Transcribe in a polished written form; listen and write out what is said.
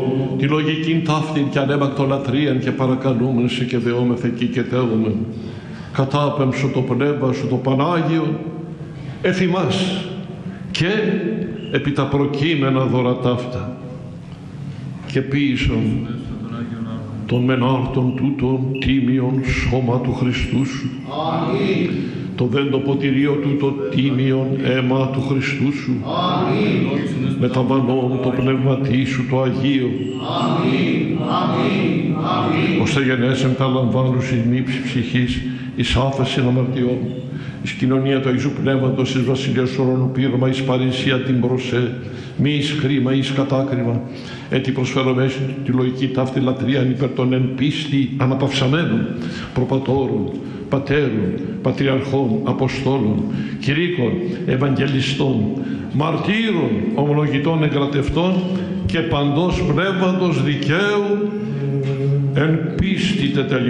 τη λογική ταύτην και ανέμακτο λατρείαν και παρακαλούμεν σε και δεόμεθα εκεί και τέλομεν. Κατάπεμψω το πνεύμα σου το Πανάγιο εφημάς και επί τα προκείμενα δώρα ταύτα και ποίησον των μενάρτων τούτων τίμιον σώμα του Χριστού σου. Αμήν. Το δεν το ποτηρίο τούτο τίμιον αίμα του Χριστού σου. Αμήν. Μεταβανών το πνευματί σου το Αγίο. Αμήν. Αμήν. Αμήν. Ώστε γενέσεν τα λαμβάνους εις μήψη ψυχής, εις άφεσιν αμαρτιών, εις κοινωνία του Αγίου Πνεύματος, εις βασιλείας του ουρανού πείρμα, εις παρησία την προσέ, μη εις χρήμα, εις κατάκριμα, έτσι προσφέρομαι τη λογική ταύτη λατρεία υπέρ των εν πίστη αναπαυσαμένων, προπατώρων, πατέρων, πατριαρχών, αποστόλων, κηρύκων, ευαγγελιστών, μαρτύρων, ομολογητών, εγκρατευτών και παντός πνεύματος δικαίου εν πίστη τετελειών.